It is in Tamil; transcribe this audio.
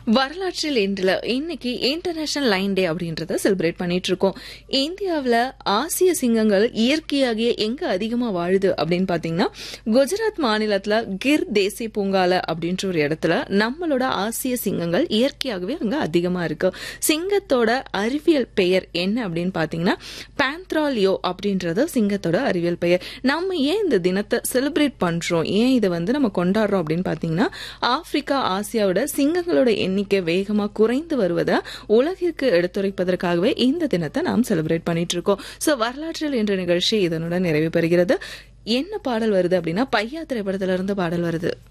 வரலாற்றில் இன்றுல இன்னைக்கு இன்டர்நேஷனல் லைன் டே அப்படின்றத செலிப்ரேட் பண்ணிட்டு இருக்கோம். இந்தியாவில் ஆசிய சிங்கங்கள் இயற்கையாகிய எங்க அதிகமா வாழுது அப்படின்னு பாத்தீங்கன்னா, குஜராத் மாநிலத்துல கிர் தேசிய பூங்கால அப்படின்ற ஒரு இடத்துல நம்மளோட ஆசிய சிங்கங்கள் இயற்கையாகவே அங்க அதிகமா இருக்கு. சிங்கத்தோட அறிவியல் பெயர் என்ன அப்படின்னு பாத்தீங்கன்னா, பேந்த்ராலியோ அப்படின்றது சிங்கத்தோட அறிவியல் பெயர். நம்ம ஏன் இந்த தினத்தை செலிப்ரேட் பண்றோம், ஏன் இதை நம்ம கொண்டாடுறோம் அப்படின்னு பாத்தீங்கன்னா, ஆப்பிரிக்கா ஆசியாவோட சிங்கங்களோட எண்ணிக்கை வேகமா குறைந்து வருவதை உலகிற்கு எடுத்துரைப்பதற்காகவே இந்த தினத்தை நாம் செலிப்ரேட் பண்ணிட்டு இருக்கோம். சோ வரலாற்றில் என்ற நிகழ்ச்சி இதனுடன் நிறைவு பெறுகிறது. என்ன பாடல் வருது அப்படின்னா, பையா திரைப்படத்துல இருந்து பாடல் வருது.